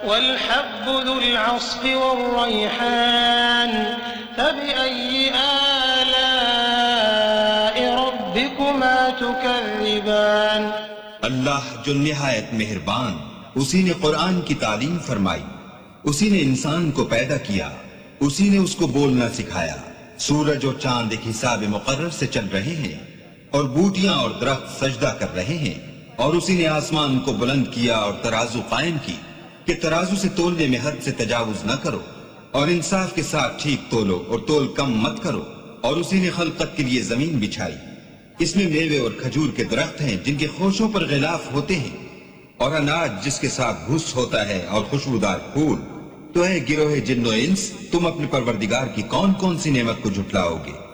वल्हब्बु ज़ुल अस्फ़ि वर्रैहान फ़बिअय्यि आलाइ रब्बिकुमा तुकज़्ज़िबान। अल्लाह जो निहायत मेहरबान, उसी ने कुरान की तालीम फरमाई, उसी ने इंसान को पैदा किया, उसी ने उसको बोलना सिखाया। सूरज और चांद एक हिसाब मुकर्रर से चल रहे हैं और बूटियां और दरख्त सजदा कर रहे हैं। और उसी ने आसमान को बुलंद किया और तराजू कायम की कि तराजू से तोलने में हद से तजावुज न करो और इंसाफ के साथ ठीक तोलो और तोल कम मत करो। और उसी ने खलकत के लिए जमीन बिछाई, इसमें मेवे और खजूर के दरख्त हैं जिनके खोशों पर गिलाफ होते हैं और अनाज जिसके साथ भूस होता है और खुशबूदार फूल। तो है गिरोहे जिन्नो इंस, तुम अपने परवरदिगार की कौन कौन सी नेमत को झुटलाओगे?